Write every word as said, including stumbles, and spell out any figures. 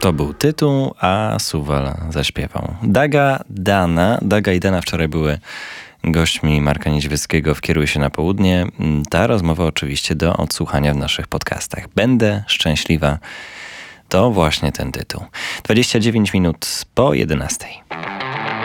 To był tytuł, a Suwal zaśpiewał. Daga, Dana. Daga i Dana wczoraj były gośćmi Marka Niedźwieckiego w Kieruj się na południe. Ta rozmowa oczywiście do odsłuchania w naszych podcastach. Będę szczęśliwa. To właśnie ten tytuł. dwadzieścia dziewięć minut po jedenastej.